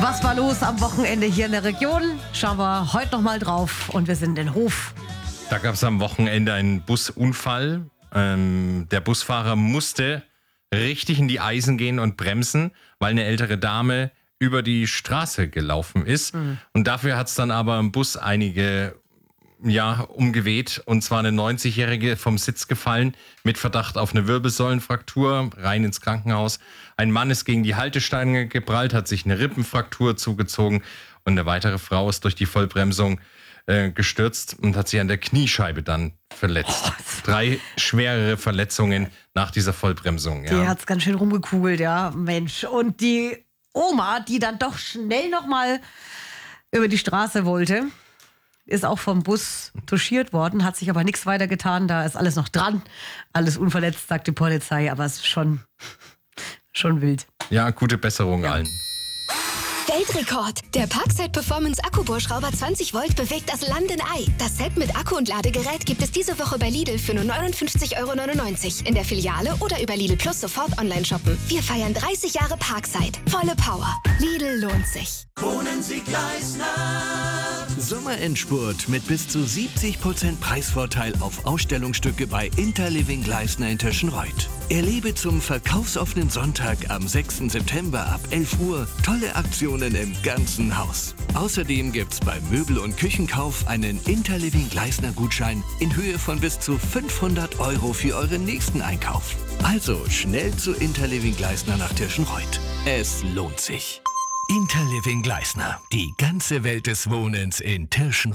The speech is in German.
Was war los am Wochenende hier in der Region? Schauen wir heute noch mal drauf und wir sind in Hof. Da gab es am Wochenende einen Busunfall. Der Busfahrer musste richtig in die Eisen gehen und bremsen, weil eine ältere Dame über die Straße gelaufen ist. Und dafür hat es dann aber im Bus einige umgeweht. Und zwar eine 90-Jährige vom Sitz gefallen mit Verdacht auf eine Wirbelsäulenfraktur, rein ins Krankenhaus. Ein Mann ist gegen die Haltestange geprallt, hat sich eine Rippenfraktur zugezogen. Und eine weitere Frau ist durch die Vollbremsung gestürzt und hat sich an der Kniescheibe dann verletzt. 3 schwerere Verletzungen nach dieser Vollbremsung. Ja. Die hat's ganz schön rumgekugelt, ja, Mensch. Und die Oma, die dann doch schnell noch mal über die Straße wollte, ist auch vom Bus touchiert worden, hat sich aber nichts weiter getan. Da ist alles noch dran, alles unverletzt, sagt die Polizei. Aber es ist schon wild. Ja, gute Besserung allen. Weltrekord! Der Parkside Performance Akkubohrschrauber 20 Volt bewegt das Land in Ei. Das Set mit Akku und Ladegerät gibt es diese Woche bei Lidl für nur 59,99 € in der Filiale oder über Lidl Plus sofort online shoppen. Wir feiern 30 Jahre Parkside. Volle Power. Lidl lohnt sich. Wohnen Sie Gleisner. Sommerendspurt mit bis zu 70% Preisvorteil auf Ausstellungsstücke bei Interliving Gleisner in Tirschenreuth. Erlebe zum verkaufsoffenen Sonntag am 6. September ab 11 Uhr tolle Aktionen im ganzen Haus. Außerdem gibt's beim Möbel- und Küchenkauf einen Interliving Gleisner Gutschein in Höhe von bis zu 500 € für euren nächsten Einkauf. Also schnell zu Interliving Gleisner nach Tirschenreuth. Es lohnt sich. Interliving Gleisner. Die ganze Welt des Wohnens in Tirschenreuth.